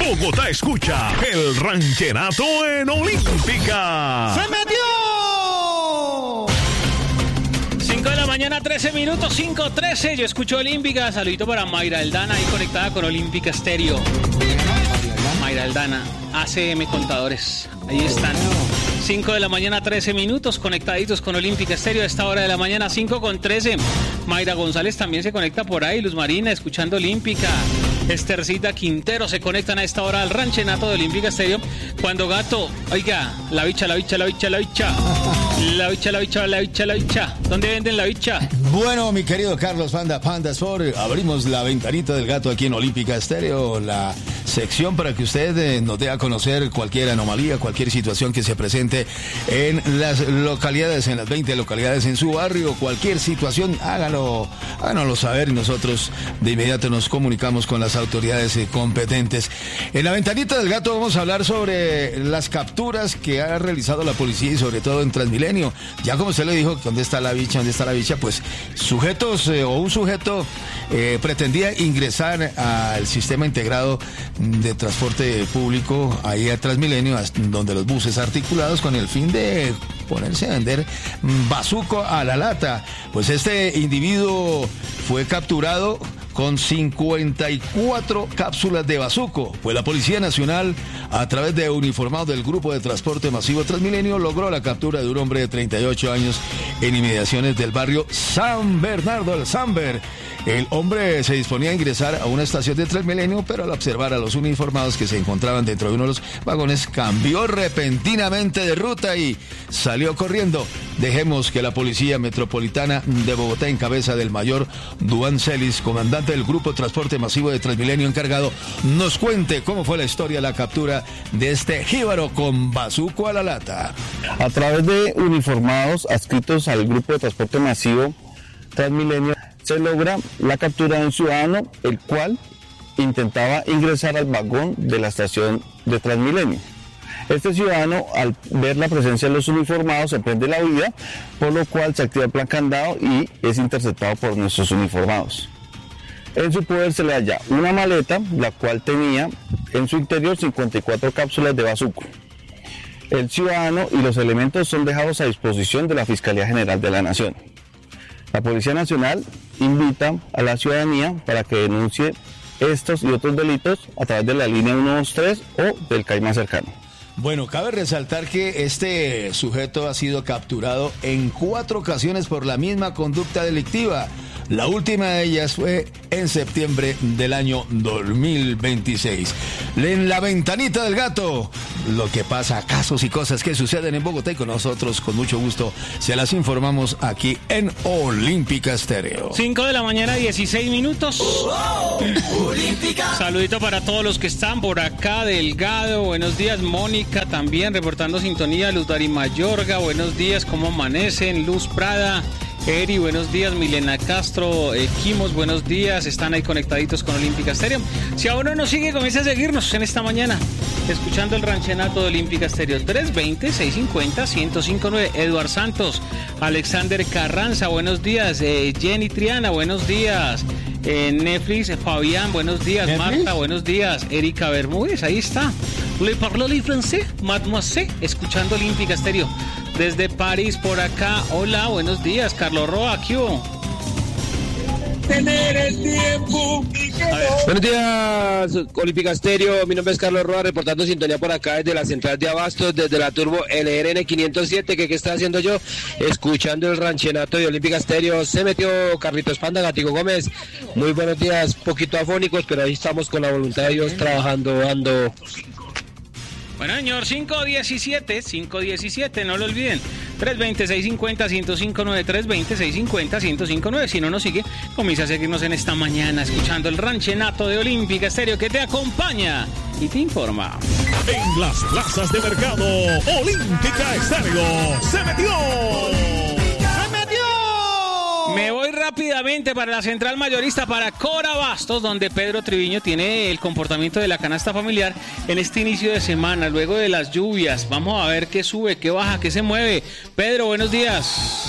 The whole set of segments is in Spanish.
Bogotá escucha el ranchenato en Olímpica. ¡Se metió! 5 de la mañana, 13 minutos, 5:13. Yo escucho Olímpica. Saludito para Mayra Aldana, ahí conectada con Olímpica Estéreo. Mayra Aldana, ACM Contadores. Ahí están. 5 de la mañana, 13 minutos, conectaditos con Olímpica Estéreo. A esta hora de la mañana, 5:13. Mayra González también se conecta por ahí. Luz Marina, escuchando Olímpica. Estercita Quintero se conectan a esta hora al ranchenato de Olímpica Estéreo. Cuando Gato, oiga, la bicha. ¿Dónde venden la bicha? Bueno, mi querido Carlos Panda Sport, abrimos la ventanita del gato aquí en Olímpica Estéreo, la sección para que usted nos dé a conocer cualquier anomalía, cualquier situación que se presente en las localidades, en las 20 localidades en su barrio, cualquier situación, háganoslo saber y nosotros de inmediato nos comunicamos con las autoridades competentes. En la ventanita del gato vamos a hablar sobre las capturas que ha realizado la policía y sobre todo en Transmilenio. Ya como usted le dijo, ¿dónde está la bicha? Pues sujetos o un sujeto pretendía ingresar al sistema integrado de transporte público ahí a Transmilenio, donde los buses articulados, con el fin de ponerse a vender bazuco a la lata. Pues este individuo fue capturado con 54 cápsulas de bazuco. Pues la Policía Nacional, a través de uniformados del Grupo de Transporte Masivo Transmilenio, logró la captura de un hombre de 38 años en inmediaciones del barrio San Bernardo, el Samber. El hombre se disponía a ingresar a una estación de Transmilenio, pero al observar a los uniformados que se encontraban dentro de uno de los vagones, cambió repentinamente de ruta y salió corriendo. Dejemos que la Policía Metropolitana de Bogotá, en cabeza del mayor Duan Celis, comandante del Grupo de Transporte Masivo de Transmilenio encargado, nos cuente cómo fue la historia de la captura de este jíbaro con bazuco a la lata. A través de uniformados adscritos al Grupo de Transporte Masivo Transmilenio, se logra la captura de un ciudadano, el cual intentaba ingresar al vagón de la estación de Transmilenio. Este ciudadano, al ver la presencia de los uniformados, emprende la huida, por lo cual se activa el plan candado y es interceptado por nuestros uniformados. En su poder se le halla una maleta, la cual tenía en su interior 54 cápsulas de bazuco. El ciudadano y los elementos son dejados a disposición de la Fiscalía General de la Nación. La Policía Nacional invita a la ciudadanía para que denuncie estos y otros delitos a través de la línea 123 o del CAI más cercano. Bueno, cabe resaltar que este sujeto ha sido capturado en 4 ocasiones por la misma conducta delictiva. La última de ellas fue en septiembre del año 2026. En la ventanita del gato, lo que pasa, casos y cosas que suceden en Bogotá, y con nosotros, con mucho gusto, se las informamos aquí en Olímpica Estéreo. 5 de la mañana, 16 minutos. Saludito para todos los que están por acá. Delgado, buenos días. Mónica también reportando sintonía. Luz Dari Mayorga, buenos días. ¿Cómo amanecen? Luz Prada. Eri, buenos días. Milena Castro, Quimos, buenos días. Están ahí conectaditos con Olímpica Estéreo. Si aún no nos sigue, comienza a seguirnos en esta mañana, escuchando el ranchenato de Olímpica Estéreo. 320-650-1059. Eduard Santos, Alexander Carranza, buenos días. Jenny Triana, buenos días. Netflix, Fabián, buenos días. ¿Netflix? Marta, buenos días. Erika Bermúdez, ahí está. Le parle le français, mademoiselle, escuchando Olímpica Estéreo. Desde París, por acá. Hola, buenos días. Carlos Roa, ¿qué hubo? Tener el tiempo. Buenos días, Olímpica Estéreo. Mi nombre es Carlos Roa, reportando sintonía por acá desde la central de Abastos, desde la Turbo LRN 507. ¿Qué estoy haciendo yo? Escuchando el ranchenato de Olímpica Estéreo. Se metió Carlitos Panda, Gatico Gómez. Muy buenos días, poquito afónicos, pero ahí estamos con la voluntad de Dios trabajando, ando. Bueno, señor, 517, no lo olviden. 320-650-1059, 320-650-1059. Si no nos sigue, comienza a seguirnos en esta mañana, escuchando el ranchenato de Olímpica Estéreo, que te acompaña y te informa. En las plazas de mercado, Olímpica Estéreo se metió. Me voy rápidamente para la central mayorista, para Cora Bastos, donde Pedro Triviño tiene el comportamiento de la canasta familiar en este inicio de semana, luego de las lluvias. Vamos a ver qué sube, qué baja, qué se mueve. Pedro, buenos días.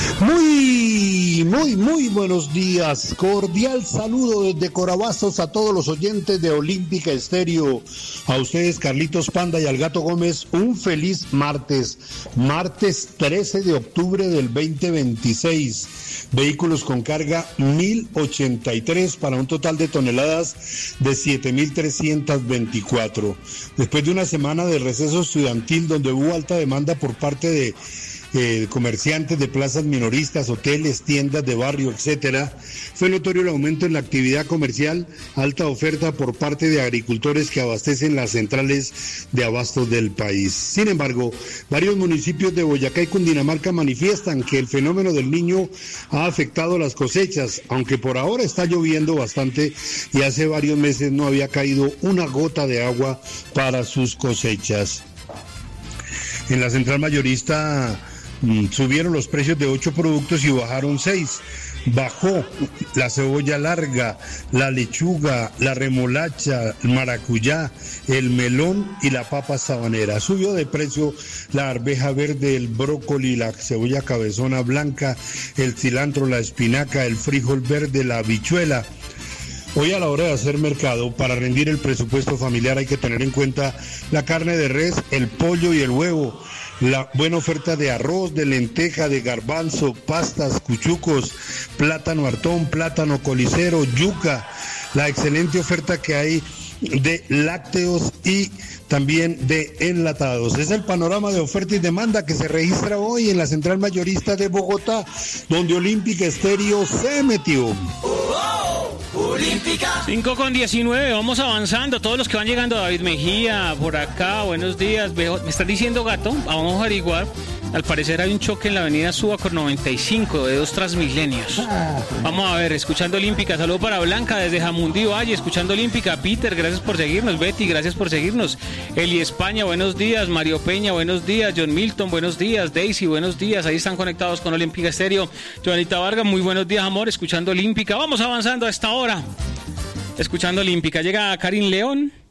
Muy buenos días. Cordial saludo desde Corabastos a todos los oyentes de Olímpica Estéreo. A ustedes, Carlitos Panda y al Gato Gómez, un feliz martes. Martes 13 de octubre del 2026. Vehículos con carga 1083 para un total de toneladas de 7324. Después de una semana de receso estudiantil donde hubo alta demanda por parte de comerciantes de plazas minoristas, hoteles, tiendas de barrio, etcétera, fue notorio el aumento en la actividad comercial, alta oferta por parte de agricultores que abastecen las centrales de abastos del país. Sin embargo, varios municipios de Boyacá y Cundinamarca manifiestan que el fenómeno del Niño ha afectado las cosechas, aunque por ahora está lloviendo bastante y hace varios meses no había caído una gota de agua para sus cosechas. En la central mayorista subieron los precios de 8 productos y bajaron 6. Bajó la cebolla larga, la lechuga, la remolacha, el maracuyá, el melón y la papa sabanera. Subió de precio la arveja verde, el brócoli, la cebolla cabezona blanca, el cilantro, la espinaca, el frijol verde, la habichuela. Hoy a la hora de hacer mercado, para rendir el presupuesto familiar hay que tener en cuenta la carne de res, el pollo y el huevo, la buena oferta de arroz, de lenteja, de garbanzo, pastas, cuchucos, plátano hartón, plátano colicero, yuca, la excelente oferta que hay de lácteos y también de enlatados. Es el panorama de oferta y demanda que se registra hoy en la central mayorista de Bogotá, donde Olímpica Estéreo se metió. 5:19, vamos avanzando. Todos los que van llegando, David Mejía, por acá, buenos días. ¿Me estás diciendo, Gato? Vamos a averiguar. Al parecer hay un choque en la avenida Suba con 95 de 2 Transmilenios. Vamos a ver, escuchando Olímpica. Saludo para Blanca desde Jamundí Valle, escuchando Olímpica. Peter, gracias por seguirnos. Betty, gracias por seguirnos. Eli España, buenos días. Mario Peña, buenos días. John Milton, buenos días. Daisy, buenos días. Ahí están conectados con Olímpica Estéreo. Joanita Vargas, muy buenos días, amor. Escuchando Olímpica. Vamos avanzando a esta hora. Escuchando Olímpica. Llega Karin León.